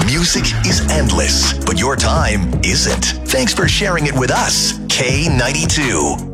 Music is endless, but your time isn't. Thanks for sharing it with us. K92.